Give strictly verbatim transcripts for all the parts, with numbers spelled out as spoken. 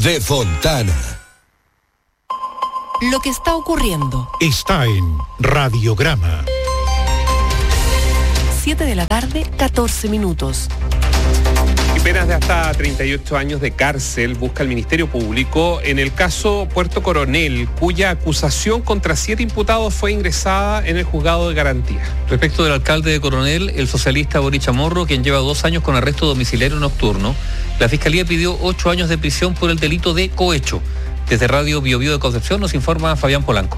de Fontana. Lo que está ocurriendo está en Radiograma. siete de la tarde, catorce minutos. Y penas de hasta treinta y ocho años de cárcel busca el Ministerio Público en el caso Puerto Coronel, cuya acusación contra siete imputados fue ingresada en el juzgado de garantía. Respecto del alcalde de Coronel, el socialista Boris Chamorro, quien lleva dos años con arresto domiciliario nocturno, la Fiscalía pidió ocho años de prisión por el delito de cohecho. Desde Radio Bio Bio de Concepción nos informa Fabián Polanco.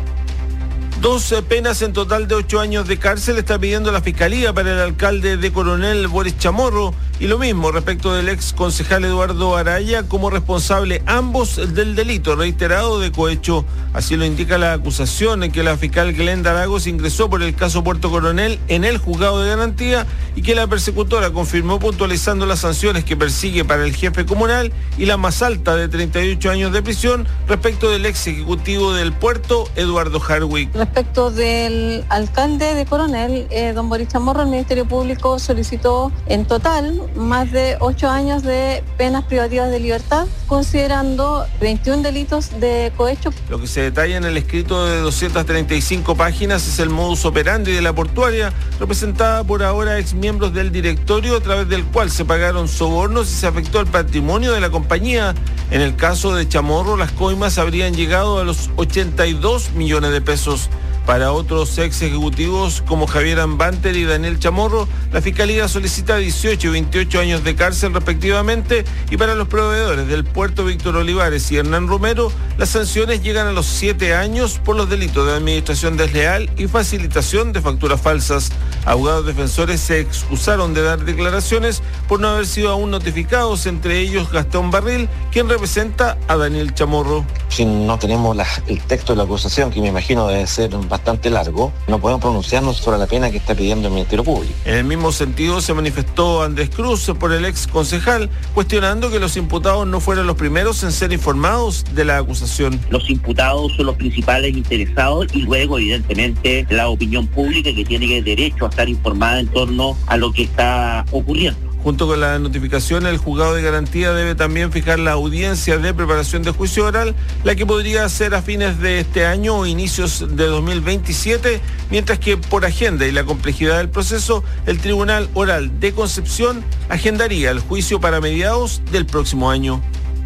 doce penas en total de ocho años de cárcel está pidiendo la Fiscalía para el alcalde de Coronel, Boris Chamorro, y lo mismo respecto del ex concejal Eduardo Araya como responsable ambos del delito reiterado de cohecho. Así lo indica la acusación en que la fiscal Glenda Lagos ingresó por el caso Puerto Coronel en el juzgado de garantía y que la persecutora confirmó puntualizando las sanciones que persigue para el jefe comunal y la más alta de treinta y ocho años de prisión respecto del ex ejecutivo del puerto, Eduardo Hardwick. Respecto del alcalde de Coronel, eh, don Boris Chamorro, el Ministerio Público solicitó en total más de ocho años de penas privativas de libertad, considerando veintiún delitos de cohecho. Lo que se detalla en el escrito de doscientas treinta y cinco páginas es el modus operandi de la portuaria, representada por ahora exmiembros del directorio, a través del cual se pagaron sobornos y se afectó el patrimonio de la compañía. En el caso de Chamorro, las coimas habrían llegado a los ochenta y dos millones de pesos. Para otros ex ejecutivos como Javier Ambanter y Daniel Chamorro, la Fiscalía solicita dieciocho y veintiocho años de cárcel respectivamente, y para los proveedores del puerto Víctor Olivares y Hernán Romero, las sanciones llegan a los siete años por los delitos de administración desleal y facilitación de facturas falsas. Abogados defensores se excusaron de dar declaraciones por no haber sido aún notificados, entre ellos Gastón Barril, quien representa a Daniel Chamorro. Si no tenemos la, el texto de la acusación, que me imagino debe ser bastante largo, no podemos pronunciarnos sobre la pena que está pidiendo el Ministerio Público. En el mismo sentido se manifestó Andrés Cruz por el ex concejal, cuestionando que los imputados no fueran los primeros en ser informados de la acusación. Los imputados son los principales interesados y luego, evidentemente, la opinión pública, que tiene derecho a estar informada en torno a lo que está ocurriendo. Junto con la notificación, el juzgado de garantía debe también fijar la audiencia de preparación de juicio oral, la que podría ser a fines de este año o inicios de dos mil veintisiete, mientras que por agenda y la complejidad del proceso, el Tribunal Oral de Concepción agendaría el juicio para mediados del próximo año.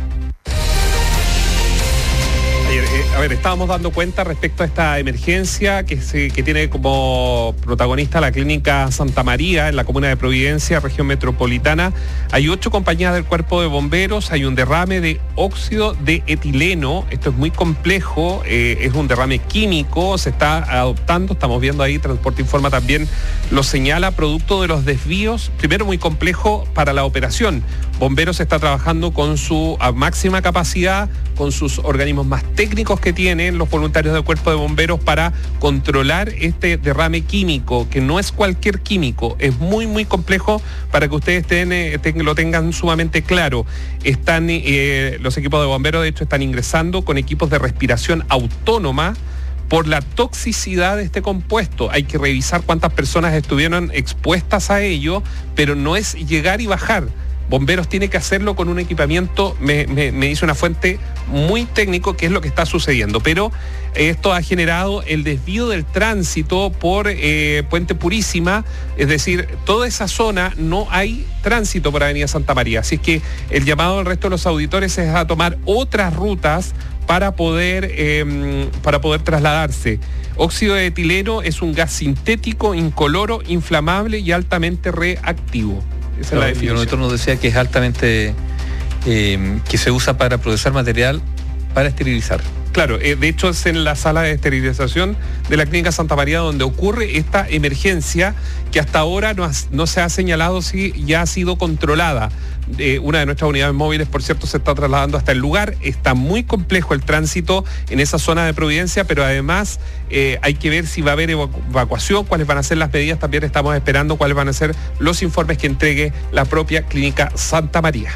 A ver, estábamos dando cuenta respecto a esta emergencia que, se, que tiene como protagonista la Clínica Santa María en la comuna de Providencia, región metropolitana. Hay ocho compañías del cuerpo de bomberos, hay un derrame de óxido de etileno, esto es muy complejo, eh, es un derrame químico, se está adoptando, estamos viendo ahí, Transporte Informa también lo señala, producto de los desvíos, primero muy complejo para la operación. Bomberos está trabajando con su máxima capacidad, con sus organismos más técnicos que tienen los voluntarios del cuerpo de bomberos para controlar este derrame químico, que no es cualquier químico, es muy muy complejo, para que ustedes ten, ten, lo tengan sumamente claro. Están eh, los equipos de bomberos, de hecho, están ingresando con equipos de respiración autónoma por la toxicidad de este compuesto. Hay que revisar cuántas personas estuvieron expuestas a ello, pero no es llegar y bajar. Bomberos tiene que hacerlo con un equipamiento, me, me, me dice una fuente muy técnico, que es lo que está sucediendo. Pero esto ha generado el desvío del tránsito por eh, Puente Purísima, es decir, toda esa zona no hay tránsito por Avenida Santa María. Así es que el llamado al resto de los auditores es a tomar otras rutas para poder, eh, para poder trasladarse. Óxido de etileno es un gas sintético, incoloro, inflamable y altamente reactivo. Esa es la definición. El doctor nos decía que es altamente, eh, que se usa para procesar material para esterilizar. Claro, eh, de hecho es en la sala de esterilización de la Clínica Santa María donde ocurre esta emergencia, que hasta ahora no, ha, no se ha señalado si ya ha sido controlada. Eh, una de nuestras unidades móviles, por cierto, se está trasladando hasta el lugar. Está muy complejo el tránsito en esa zona de Providencia, pero además eh, hay que ver si va a haber evacu- evacuación, cuáles van a ser las medidas. También estamos esperando cuáles van a ser los informes que entregue la propia Clínica Santa María.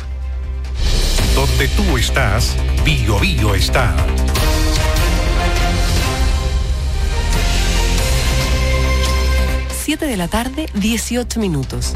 Donde tú estás, Bio Bio está. siete de la tarde, dieciocho minutos.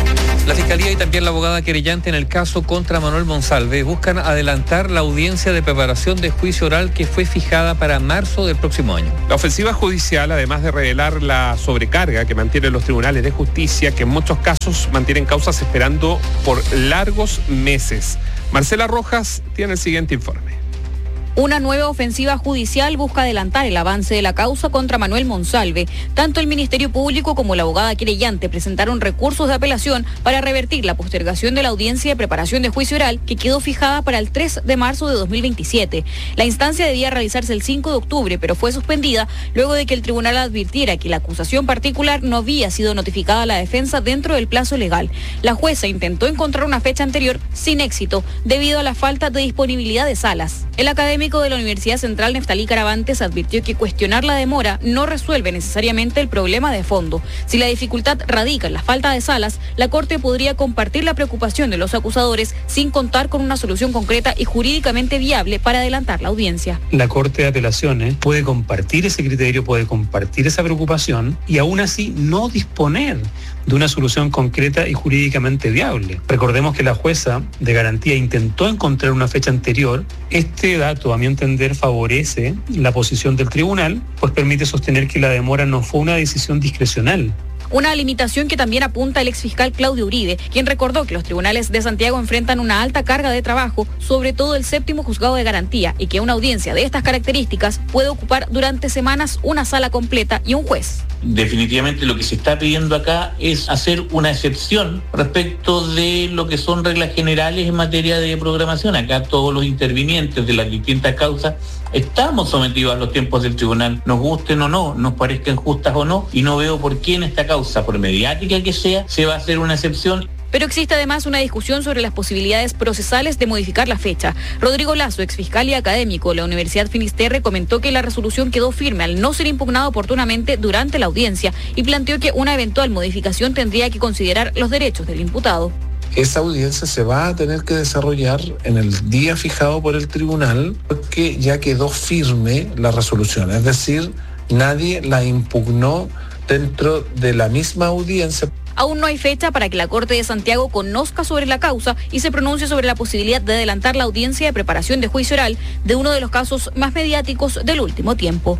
La Fiscalía y también la abogada querellante en el caso contra Manuel Monsalve buscan adelantar la audiencia de preparación de juicio oral que fue fijada para marzo del próximo año. La ofensiva judicial, además de revelar la sobrecarga que mantienen los tribunales de justicia, que en muchos casos mantienen causas esperando por largos meses. Marcela Rojas tiene el siguiente informe. Una nueva ofensiva judicial busca adelantar el avance de la causa contra Manuel Monsalve. Tanto el Ministerio Público como la abogada querellante presentaron recursos de apelación para revertir la postergación de la audiencia de preparación de juicio oral que quedó fijada para el tres de marzo de dos mil veintisiete. La instancia debía realizarse el cinco de octubre, pero fue suspendida luego de que el tribunal advirtiera que la acusación particular no había sido notificada a la defensa dentro del plazo legal. La jueza intentó encontrar una fecha anterior sin éxito debido a la falta de disponibilidad de salas. El académico de la Universidad Central, Neftalí Caravantes, advirtió que cuestionar la demora no resuelve necesariamente el problema de fondo. Si la dificultad radica en la falta de salas, la Corte podría compartir la preocupación de los acusadores sin contar con una solución concreta y jurídicamente viable para adelantar la audiencia. La Corte de Apelaciones puede compartir ese criterio, puede compartir esa preocupación y aún así no disponer de una solución concreta y jurídicamente viable. Recordemos que la jueza de garantía intentó encontrar una fecha anterior. Este dato, a mi entender, favorece la posición del tribunal, pues permite sostener que la demora no fue una decisión discrecional. Una limitación que también apunta el exfiscal Claudio Uribe, quien recordó que los tribunales de Santiago enfrentan una alta carga de trabajo, sobre todo el séptimo juzgado de garantía, y que una audiencia de estas características puede ocupar durante semanas una sala completa y un juez. Definitivamente lo que se está pidiendo acá es hacer una excepción respecto de lo que son reglas generales en materia de programación. Acá todos los intervinientes de las distintas causas estamos sometidos a los tiempos del tribunal, nos gusten o no, nos parezcan justas o no, y no veo por qué en esta causa, por mediática que sea, se va a hacer una excepción. Pero existe además una discusión sobre las posibilidades procesales de modificar la fecha. Rodrigo Lazo, exfiscal y académico de la Universidad Finisterre, comentó que la resolución quedó firme al no ser impugnada oportunamente durante la audiencia y planteó que una eventual modificación tendría que considerar los derechos del imputado. Esa audiencia se va a tener que desarrollar en el día fijado por el tribunal porque ya quedó firme la resolución, es decir, nadie la impugnó dentro de la misma audiencia. Aún no hay fecha para que la Corte de Santiago conozca sobre la causa y se pronuncie sobre la posibilidad de adelantar la audiencia de preparación de juicio oral de uno de los casos más mediáticos del último tiempo.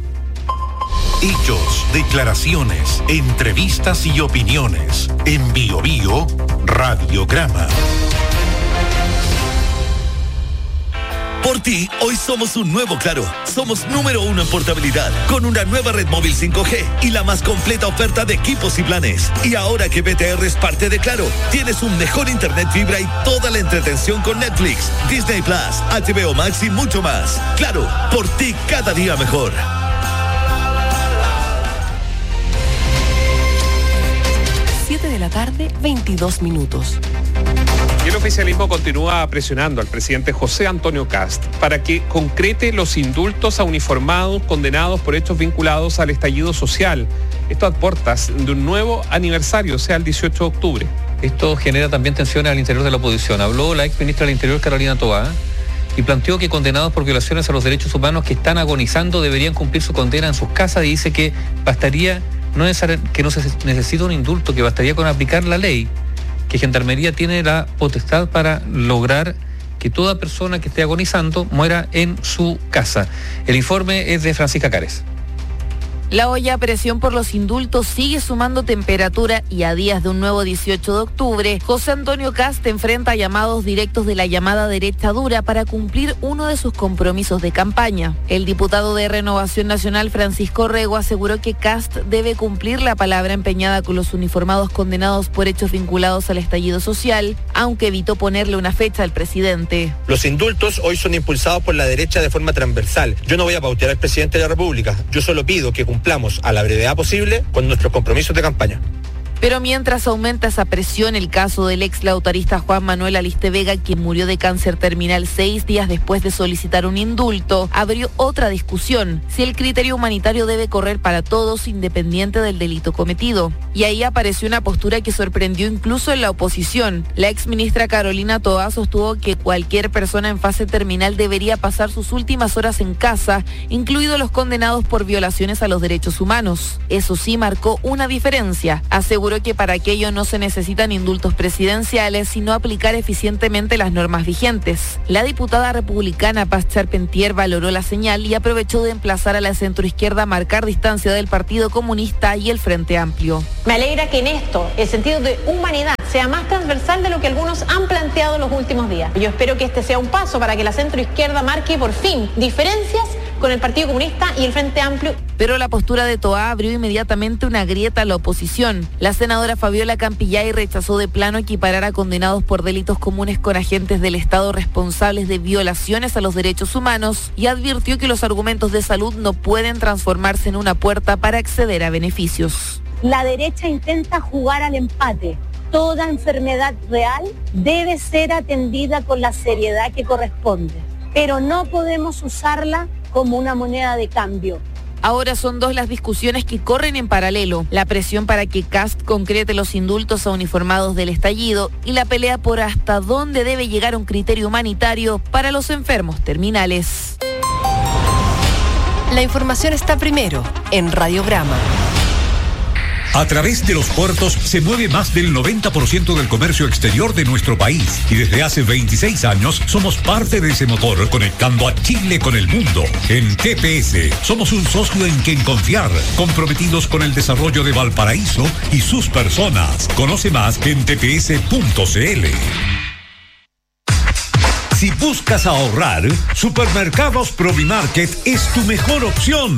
Hechos, declaraciones, entrevistas y opiniones. En Bio Bio, Radiograma. Por ti, hoy somos un nuevo Claro. Somos número uno en portabilidad, con una nueva red móvil cinco G y la más completa oferta de equipos y planes. Y ahora que B T R es parte de Claro, tienes un mejor internet fibra y toda la entretención con Netflix, Disney Plus, H B O Max y mucho más. Claro, por ti cada día mejor. siete de la tarde, veintidós minutos. Y el oficialismo continúa presionando al presidente José Antonio Kast para que concrete los indultos a uniformados condenados por hechos vinculados al estallido social. Esto a puertas de un nuevo aniversario, o sea, el dieciocho de octubre. Esto genera también tensiones al interior de la oposición. Habló la ex ministra del Interior, Carolina Toá, y planteó que condenados por violaciones a los derechos humanos que están agonizando deberían cumplir su condena en sus casas y dice que bastaría, no neces- que no se necesita un indulto, que bastaría con aplicar la ley, que Gendarmería tiene la potestad para lograr que toda persona que esté agonizando muera en su casa. El informe es de Francisca Cárez. La olla a presión por los indultos sigue sumando temperatura y a días de un nuevo dieciocho de octubre, José Antonio Kast enfrenta llamados directos de la llamada derecha dura para cumplir uno de sus compromisos de campaña. El diputado de Renovación Nacional, Francisco Rego, aseguró que Kast debe cumplir la palabra empeñada con los uniformados condenados por hechos vinculados al estallido social, aunque evitó ponerle una fecha al presidente. Los indultos hoy son impulsados por la derecha de forma transversal. Yo no voy a pautear al presidente de la República, yo solo pido que cumplamos a la brevedad posible con nuestros compromisos de campaña. Pero mientras aumenta esa presión, el caso del ex lautarista Juan Manuel Aliste Vega, quien murió de cáncer terminal seis días después de solicitar un indulto, abrió otra discusión: si el criterio humanitario debe correr para todos, independiente del delito cometido. Y ahí apareció una postura que sorprendió incluso en la oposición. La ex ministra Carolina Toá sostuvo que cualquier persona en fase terminal debería pasar sus últimas horas en casa, incluidos los condenados por violaciones a los derechos humanos. Eso sí, marcó una diferencia. Aseguró que para aquello no se necesitan indultos presidenciales, sino aplicar eficientemente las normas vigentes. La diputada republicana Paz Charpentier valoró la señal y aprovechó de emplazar a la centroizquierda a marcar distancia del Partido Comunista y el Frente Amplio. Me alegra que en esto el sentido de humanidad sea más transversal de lo que algunos han planteado en los últimos días. Yo espero que este sea un paso para que la centroizquierda marque por fin diferencias con el Partido Comunista y el Frente Amplio. Pero la postura de Toá abrió inmediatamente una grieta a la oposición. La senadora Fabiola Campillay rechazó de plano equiparar a condenados por delitos comunes con agentes del Estado responsables de violaciones a los derechos humanos y advirtió que los argumentos de salud no pueden transformarse en una puerta para acceder a beneficios. La derecha intenta jugar al empate. Toda enfermedad real debe ser atendida con la seriedad que corresponde, pero no podemos usarla como una moneda de cambio. Ahora son dos las discusiones que corren en paralelo: la presión para que Kast concrete los indultos a uniformados del estallido y la pelea por hasta dónde debe llegar un criterio humanitario para los enfermos terminales. La información está primero en Radiograma. A través de los puertos se mueve más del noventa por ciento del comercio exterior de nuestro país y desde hace veintiséis años somos parte de ese motor, conectando a Chile con el mundo. En T P S somos un socio en quien confiar, comprometidos con el desarrollo de Valparaíso y sus personas. Conoce más en t p s punto c l. Si buscas ahorrar, Supermercados Provimarket es tu mejor opción.